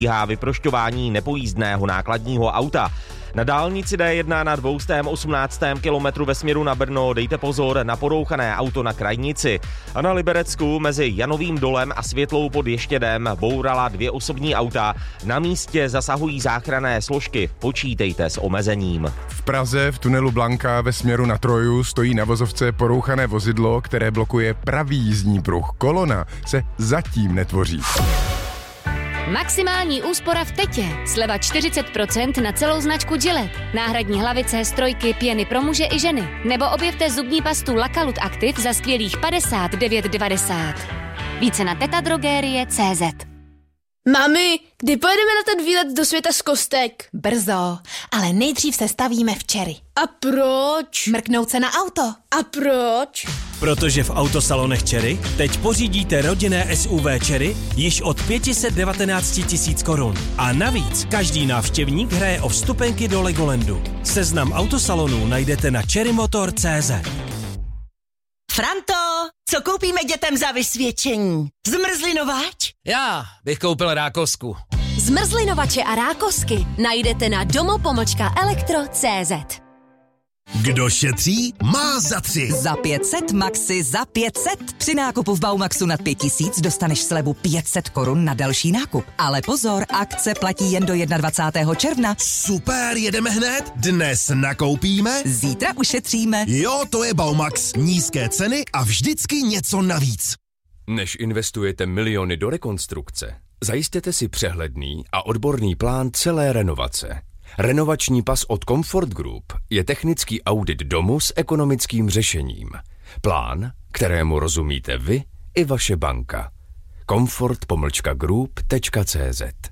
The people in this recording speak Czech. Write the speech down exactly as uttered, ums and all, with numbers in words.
vyprošťování nepojízdného nákladního auta. Na dálnici D jedna na dvoustém osmnáctém kilometru ve směru na Brno dejte pozor na porouchané auto na krajnici. A na Liberecku mezi Janovým dolem a Světlou pod Ještědem bourala dvě osobní auta. Na místě zasahují záchranné složky. Počítejte s omezením. V Praze v tunelu Blanka ve směru na Troju stojí na vozovce porouchané vozidlo, které blokuje pravý jízdní pruh. Kolona se zatím netvoří. Maximální úspora v Tetě. Sleva čtyřicet procent na celou značku Gillette. Náhradní hlavice, strojky, pěny pro muže i ženy. Nebo objevte zubní pastu Lakalut Active za skvělých padesát devět devadesát. Více na tetadrogerie tečka cé zet. Mami, kdy pojedeme na ten výlet do světa z kostek? Brzo, ale nejdřív se stavíme v Cherry. A proč? Mrknout se na auto. A proč? Protože v autosalonech Cherry teď pořídíte rodinné S U V Cherry již od pět set devatenáct tisíc korun. A navíc každý návštěvník hraje o vstupenky do Legolandu. Seznam autosalonů najdete na cherrymotor tečka cé zet. Franto, co koupíme dětem za vysvědčení? Zmrzlinovač? Já bych koupil rákosku. Zmrzlinovače a rákosky najdete na domo-elektro tečka cé zet. Kdo šetří, má za tři. Za pět set, Maxi za pět set. Při nákupu v Baumaxu nad pět tisíc dostaneš slevu pět set korun na další nákup. Ale pozor, akce platí jen do dvacátého prvního června. Super, jedeme hned? Dnes nakoupíme? Zítra ušetříme. Jo, to je Baumax. Nízké ceny a vždycky něco navíc. Než investujete miliony do rekonstrukce, zajistěte si přehledný a odborný plán celé renovace. Renovační pas od Comfort Group je technický audit domu s ekonomickým řešením. Plán, kterému rozumíte vy i vaše banka. comfort pomlčka group tečka cé zet